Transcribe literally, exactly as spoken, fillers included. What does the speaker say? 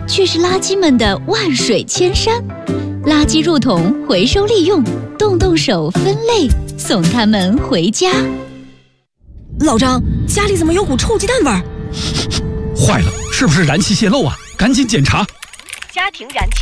却是垃圾们的万水千山。垃圾入桶，回收利用，动动手分类，送他们回家。 老张，家里怎么有股臭鸡蛋味儿？ 坏了，是不是燃气泄漏啊？赶紧检查。 家庭燃气